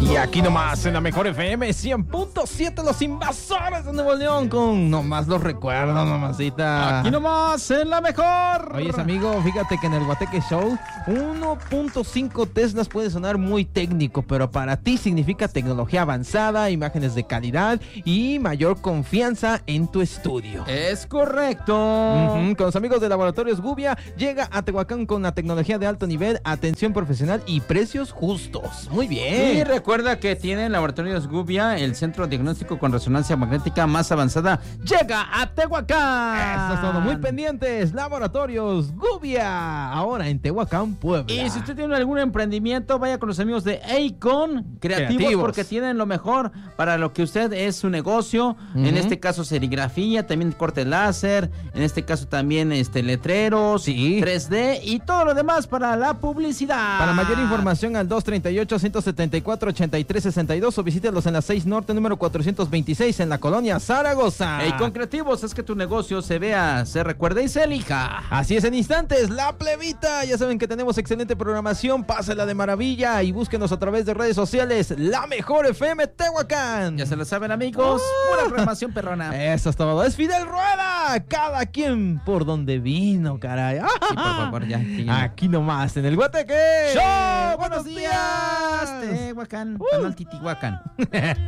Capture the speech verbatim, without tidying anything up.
Y aquí nomás en la mejor F M cien punto siete, los invasores de Nuevo León con nomás los recuerdos, mamacita. Aquí nomás en la mejor. Oye, amigo, fíjate que en el Guateque Show uno punto cinco Teslas puede sonar muy técnico, pero para ti significa tecnología avanzada, imágenes de calidad y mayor confianza en tu estudio. Es correcto. Uh-huh. Con los amigos de Laboratorios Gubia, llega a Tehuacán con la tecnología de alto nivel, atención profesional y precios justos. Muy bien. Y recuerda que tienen Laboratorios Gubia, el centro diagnóstico con resonancia magnética más avanzada, llega a Tehuacán. Eso es todo, muy pendientes. Laboratorios Gubia, ahora en Tehuacán, Puebla. Y si usted tiene algún emprendimiento, vaya con los amigos de Acon Creativos, Creativos, porque tienen lo mejor para lo que usted es su negocio. Uh-huh. En este caso serigrafía, también corte láser, en este caso también este letreros, sí. tres D y todo lo demás para la publicidad. Para mayor información al dos treinta y ocho, ciento setenta y cuatro, ochenta y tres sesenta y dos o visítelos en la seis Norte número cuatrocientos veintiséis en la colonia Zaragoza. Acon Creativos, es que tu negocio se vea, se recuerde y se elija. Así es, en instantes, La Plebita. Ya saben que tenemos excelente programación, pásela de maravilla y búsquenos a través de redes sociales, La Mejor F M Tehuacán. Ya se lo saben, amigos, oh. Pura programación perrona. Eso es todo, es Fidel Rueda, cada quien por donde vino, caray. Sí, por favor, ya. ya. Aquí nomás, en el Guateque Show. Buenos días, Tehuacán, uh. Canal Titihuacán.